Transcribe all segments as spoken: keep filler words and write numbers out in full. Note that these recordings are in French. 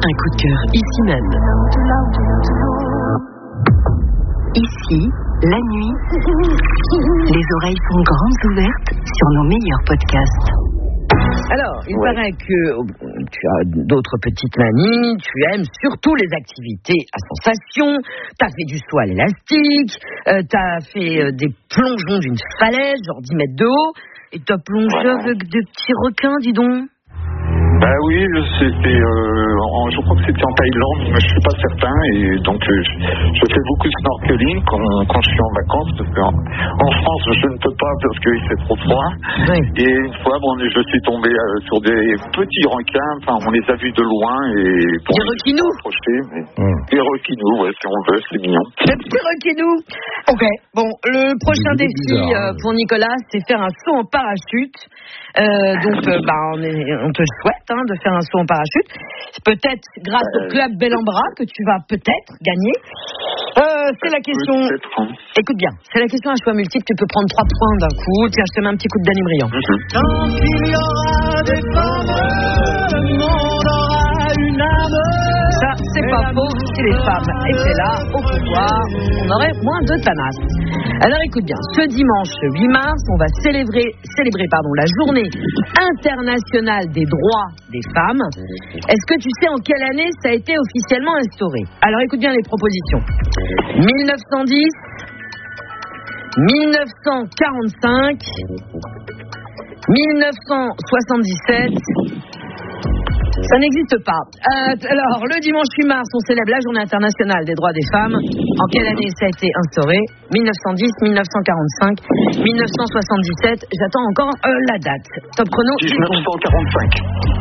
un coup de cœur ici même. Ici, la nuit, les oreilles sont grandes ouvertes sur nos meilleurs podcasts. Alors, il Ouais. paraît que tu as d'autres petites manies, tu aimes surtout les activités à sensation, tu as fait du saut à l'élastique, euh, tu as fait euh, des plongeons d'une falaise, genre dix mètres de haut, et tu as plongé Voilà. avec des petits requins, dis donc. Bah oui, c'était, euh, en, je crois que c'était en Thaïlande, mais je suis pas certain. Et donc, euh, je, je fais beaucoup de snorkeling quand, quand je suis en vacances. Parce qu'en en France, je ne peux pas parce qu'il fait trop froid. Oui. Et une fois, bon, je suis tombé euh, sur des petits requins. Enfin, on les a vus de loin et bon, Des requinous. approchés, mais Mmh. des requinous, ouais, si on veut, c'est mignon. Des petits requinous. Ok, bon, le prochain C'est défi bizarre, euh, hein. pour Nicolas, c'est faire un saut en parachute. Euh, donc, euh, bah, on, est, on te souhaite hein, de faire un saut en parachute. C'est peut-être grâce Euh, au club Bellambra que tu vas peut-être gagner. Euh, c'est la question. Peut-être, hein. Écoute bien, c'est la question à choix multiple. Tu peux prendre trois points d'un coup. Tiens, je te mets un petit coup de Danny Briand. Mhm. Tant qu'il y aura des femmes, le monde aura une âme. Ça, c'est pas faux. Si les femmes étaient là, au pouvoir, on aurait moins de tanasse. Alors écoute bien, ce dimanche huit mars, on va célébrer, célébrer pardon, la journée internationale des droits des femmes. Est-ce que tu sais en quelle année ça a été officiellement instauré? Alors écoute bien les propositions. mille neuf cent dix, mille neuf cent quarante-cinq, mille neuf cent soixante-dix-sept. Ça n'existe pas. Euh, alors, le dimanche huit mars, on célèbre la journée internationale des droits des femmes. En quelle année ça a été instauré? mille neuf cent dix, mille neuf cent quarante-cinq, mille neuf cent soixante-dix-sept. J'attends encore euh, la date. Top chrono. dix-neuf cent quarante-cinq.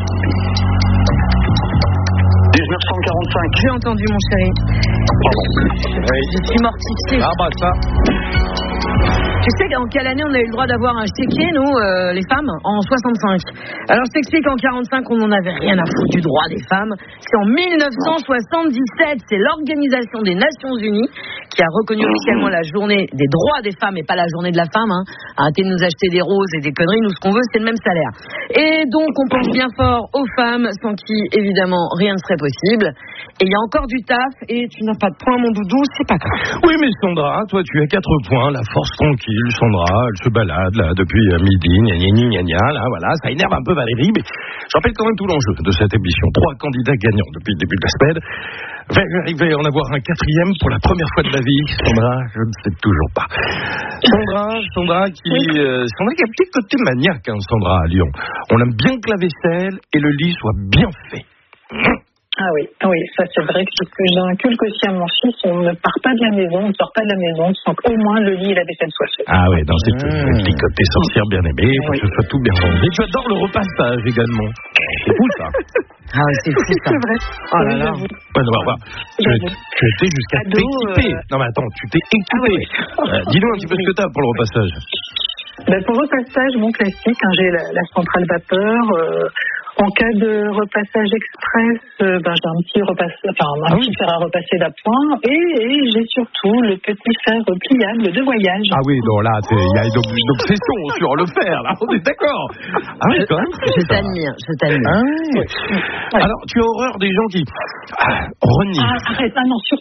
dix-neuf cent quarante-cinq. J'ai entendu, mon chéri. Je suis mortifiée. Ah bah ça. Tu sais en quelle année on a eu le droit d'avoir un chéquier, nous, euh, les femmes? En soixante-cinq. Alors, je t'explique, en quarante-cinq, on n'en avait rien à foutre du droit des femmes. C'est en mille neuf cent soixante-dix-sept, c'est l'Organisation des Nations Unies qui a reconnu officiellement la journée des droits des femmes et pas la journée de la femme. Hein. Arrêtez de nous acheter des roses et des conneries, nous, ce qu'on veut, c'est le même salaire. Et donc, on pense bien fort aux femmes, sans qui, évidemment, rien ne serait possible. Et il y a encore du taf, et tu n'as pas de points, mon doudou, c'est pas grave. Oui, mais Sandra, toi, tu as quatre points, la force tranquille. Sandra, elle se balade, là, depuis euh, midi, gna gna gna gna gna, là, voilà. Ça énerve un peu Valérie, mais je rappelle quand même tout l'enjeu de cette émission. Trois candidats gagnants depuis le début de la semaine. Va-t-il arriver à en avoir un quatrième pour la première fois de ma vie? Sandra, je ne sais toujours pas. Sandra, Sandra qui, euh, Sandra qui a un petit côté maniaque, hein, Sandra, à Lyon. On aime bien que la vaisselle et le lit soient bien faits. Ah oui, oui, ça c'est vrai que ce que j'inculque aussi à mon fils, on ne part pas de la maison, on ne sort pas de la maison sans qu'au moins le lit et la vaisselle soient faits. Ah ouais, dans cette Mmh. petit côté sorcière bien aimée, il faut Oui. que ce soit tout bien rangé. Tu adores le repassage également. C'est fou ça. Ah ouais, c'est fou, ça. C'est vrai. Oh là Oui, là. j'avoue. Ouais, non, bah, bah, tu, J'avoue. tu étais jusqu'à Ado, t'équiper. euh, Non mais attends, tu t'es équipé. Ah oui. Euh, dis-nous un petit peu ce que t'as pour le repassage. Ben, pour le repassage, mon classique, hein, j'ai la, la centrale vapeur. Euh, en cas de repassage express, euh, ben, j'ai un petit repasse, enfin un Ah petit oui. fer à repasser d'appoint et, et j'ai surtout le petit fer pliable de voyage. Ah oui, non là, c'est- il y a une, ob- une obsession sur le fer, là, on est d'accord. Ah oui, quand même. Je ça. t'admire, je t'admire. Ah oui. Ouais. Alors, tu as horreur des gens qui ah, renient. Ah, arrête, ah non, surtout